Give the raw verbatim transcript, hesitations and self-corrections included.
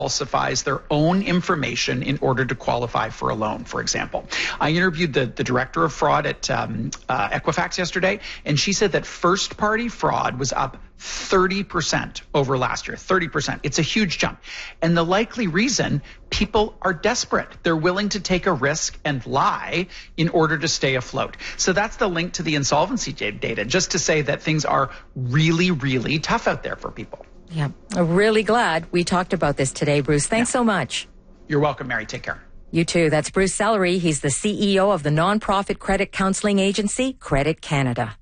falsifies their own information in order to qualify for a loan, for example. I interviewed the, the director of fraud at um, uh, Equifax yesterday, and she said that first-party fraud was up thirty percent over last year, thirty percent. It's a huge jump. And the likely reason, people are desperate. They're willing to take a risk and lie in order to stay afloat. So that's the link to the insolvency data, just to say that things are really, really tough out there for people. Yeah, I'm really glad we talked about this today, Bruce. Thanks yeah. so much. You're welcome, Mary. Take care. You too. That's Bruce Sellery. He's the C E O of the nonprofit credit counseling agency, Credit Canada.